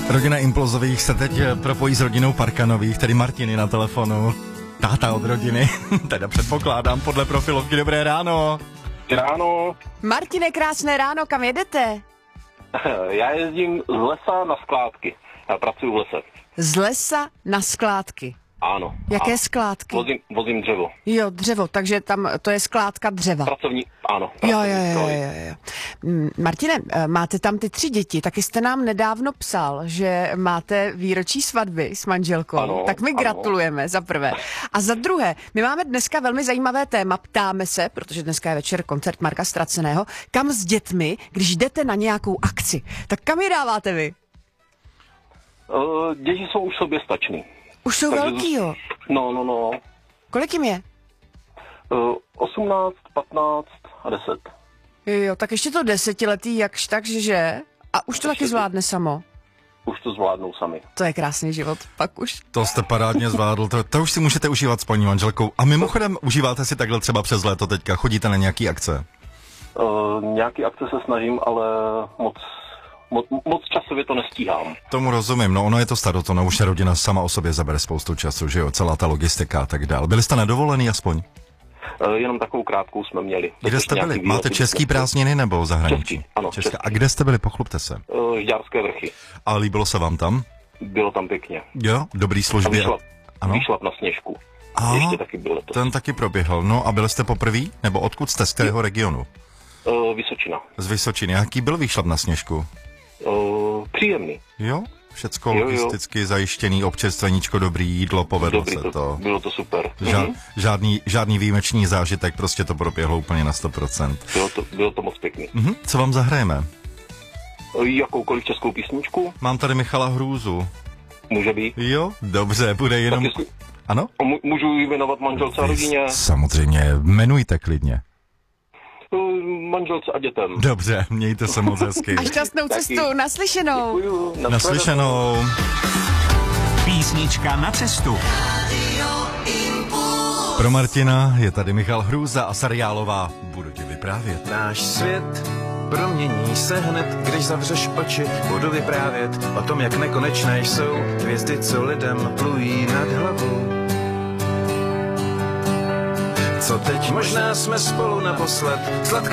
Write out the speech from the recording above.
Rodina Implozových se teď propojí s rodinou Parkanových, tedy Martiny na telefonu. Táta od rodiny, teda předpokládám podle profilovky. Dobré ráno. Ráno. Martine, krásné ráno, kam jedete? Já jezdím z lesa na skládky. Já pracuji v lese. Z lesa na skládky. Ano. Jaké skládky? Vozím dřevo. Jo, dřevo, takže tam to je skládka dřeva. Pracovní, ano. Jo. Martine, máte tam ty 3 děti, taky jste nám nedávno psal, že máte výročí svatby s manželkou. Ano, tak my gratulujeme za prvé. A za druhé, my máme dneska velmi zajímavé téma, ptáme se, protože dneska je večer koncert Marka Ztraceného, kam s dětmi, když jdete na nějakou akci. Tak kam je dáváte vy? Děti jsou už soběstačný. Už jsou velký, jo? No. Kolik jim je? 18, 15 a 10. Jo, tak ještě to 10letý, jakž tak, že? A už to taky zvládne samo. Už to zvládnou sami. To je krásný život, pak už. To jste parádně zvládl, to už si můžete užívat s paní manželkou. A mimochodem, užíváte si takhle třeba přes léto teďka, chodíte na nějaký akce? Nějaký akce se snažím, ale moc časově to nestíhám. Tomu rozumím, no ono je to starotono, už rodina sama o sobě zabere spoustu času, že jo, celá ta logistika a tak dál. Byli jste nedovolený aspoň? Jenom takovou krátkou jsme měli. Kde jste byli? Máte český prázdniny nebo zahraničí? Český, ano. Český. A kde jste byli? Pochlupte se. Žďárské vrchy. A líbilo se vám tam? Bylo tam pěkně. Jo, dobrý služby. Vyšlap na Sněžku. Ještě taky bylo to. Ten taky proběhl. No a byli jste poprvé? Nebo odkud jste? Z kterého regionu? Vysočina. Z Vysočiny. Jaký byl výšlap na Sněžku? Příjemný. Jo? Všecko logisticky zajištěný, občerstveníčko, dobrý jídlo, povedlo se to. Bylo to super. Žádný výjimečný zážitek, prostě to proběhlo úplně na 100%. Bylo to moc pěkný. Co vám zahrajeme? Jakoukoliv českou písničku? Mám tady Michala Hrůzu. Může být. Jo, dobře, bude jenom... Ano? Můžu ji jmenovat manželce a rodině? Samozřejmě, jmenujte klidně. Manželce a dětem. Dobře, mějte se moc hezky. A šťastnou cestu, naslyšenou. Děkuju, naslyšenou. Písnička na cestu. Pro Martina je tady Michal Hrůza a seriálová Budu ti vyprávět. Náš svět promění se hned, když zavřeš oči. Budu vyprávět o tom, jak nekonečné jsou hvězdy, co lidem plují nad hlavou. Co teď? Možná jsme spolu naposled.